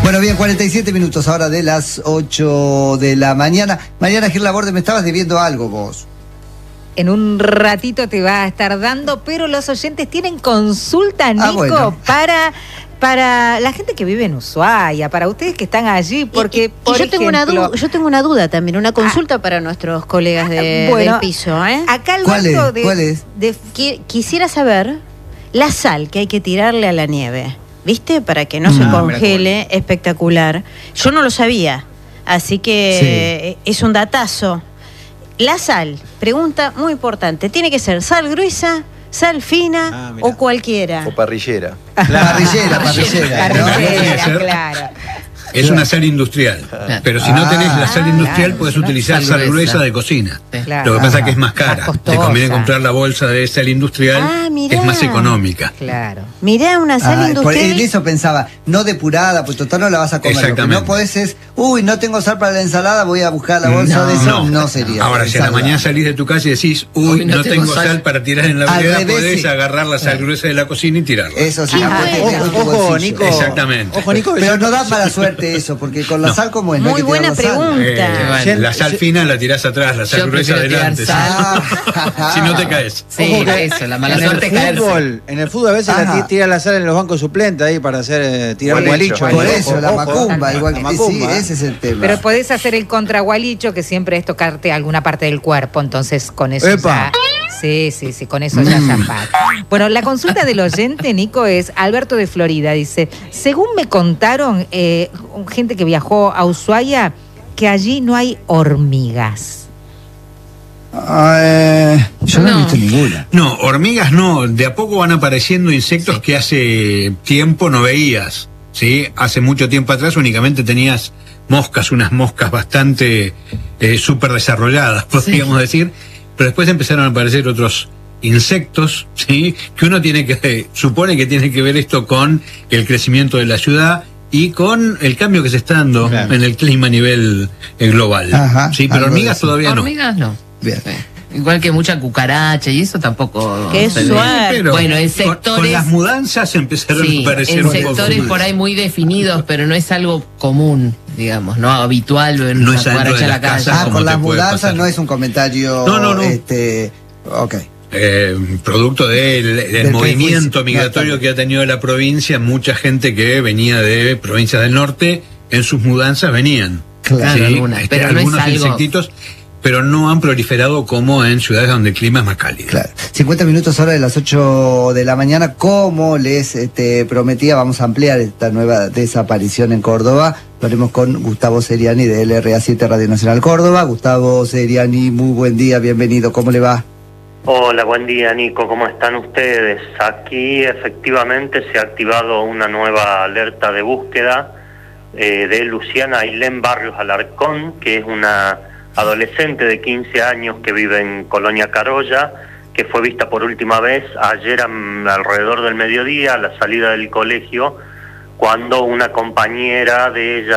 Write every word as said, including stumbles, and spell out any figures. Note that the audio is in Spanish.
Bueno, bien, cuarenta y siete minutos ahora de las ocho de la mañana. Mariana Gil Laborde, me estabas debiendo algo vos. En un ratito te va a estar dando, pero los oyentes tienen consulta, Nico, ah, bueno. para, para la gente que vive en Ushuaia, para ustedes que están allí, porque, y, y, por y yo, ejemplo, tengo una duda, yo tengo una duda también, una consulta ah, para nuestros colegas de, bueno, del piso. ¿eh? Acá Alberto ¿Cuál es? De, ¿Cuál es? De, qu quisiera saber la sal que hay que tirarle a la nieve, ¿viste? Para que no se no, congele, espectacular. Yo no lo sabía, así que sí, es un datazo. La sal, pregunta muy importante, ¿tiene que ser sal gruesa, sal fina ah, o cualquiera? O parrillera. La parrillera, parrillera, ¿no? Parrillera, claro. Es una sal industrial, pero si no tenés la sal industrial, claro, puedes utilizar sal, sal gruesa de cocina. Claro. Lo que pasa es que es más cara. Te conviene comprar la bolsa de sal industrial, ah, que es más económica. Claro. Mirá, una sal ah, industrial. En eso pensaba, no depurada, pues total no la vas a comer. Lo que no podés es, uy, no tengo sal para la ensalada, voy a buscar la bolsa no, de sal. No, no sería. Ahora, si a la mañana salís de tu casa y decís, uy, uy no, no tengo sal. sal para tirar en la vereda, podés sí. agarrar la sal gruesa de la cocina y tirarla. Eso sí. Ojo, Nico. Exactamente. Ojo, Nico. Pero no da mala suerte eso, porque con la no. sal como es. Muy no buena pregunta. Eh, la sal fina la tirás atrás, la sal Yo gruesa adelante. Si no te caes. Sí, Ojo que eso, la mala suerte es caerse. En el fútbol a veces Ajá. la tira la sal en los bancos suplentes ahí para hacer eh, tirar un gualicho. Por eso, la macumba, igual que sí, ese es el tema. Pero podés hacer el contragualicho, que siempre es tocarte alguna parte del cuerpo, entonces con eso Epa. ya... Sí, sí, sí, con eso ya zafás. Bueno, la consulta del oyente, Nico, es Alberto de Florida. Dice, según me contaron, eh, gente que viajó a Ushuaia, que allí no hay hormigas. Eh, yo no, no he visto ninguna. No, hormigas no. De a poco van apareciendo insectos sí. que hace tiempo no veías. ¿Sí? Hace mucho tiempo atrás únicamente tenías moscas, unas moscas bastante eh, súper desarrolladas, podríamos sí. decir. Pero después empezaron a aparecer otros insectos, ¿sí? Que uno tiene que, supone que tiene que ver esto con el crecimiento de la ciudad y con el cambio que se está dando claro. en el clima a nivel global. Ajá, sí, pero hormigas todavía no. Hormigas no. Bien. Sí. Igual que mucha cucaracha y eso tampoco. Qué suerte. Pero bueno, en sectores. Con, con las mudanzas empezaron sí, a aparecer en un sectores poco por ahí muy definidos, pero no es algo común, digamos, no habitual ver no una es cucaracha en la calle. Ah, con las mudanzas no es un comentario. No, no, no. Este, ok. Eh, producto del, del, del movimiento migratorio que ha tenido la provincia, mucha gente que venía de provincias del norte, en sus mudanzas venían. Claro, ¿sí? algunas, este, pero no algunos es algo... insectitos, pero no han proliferado como en ciudades donde el clima es más cálido. Claro. cincuenta minutos ahora de las ocho de la mañana. Como les este, prometía, vamos a ampliar esta nueva desaparición en Córdoba. Lo haremos con Gustavo Seriani de L R A siete Radio Nacional Córdoba. Gustavo Seriani, muy buen día, bienvenido. ¿Cómo le va? Hola, buen día, Nico. ¿Cómo están ustedes? Aquí efectivamente se ha activado una nueva alerta de búsqueda eh, de Luciana Ailén Barrios Alarcón, que es una adolescente de quince años que vive en Colonia Carolla, que fue vista por última vez ayer a, alrededor del mediodía, a la salida del colegio, cuando una compañera de ella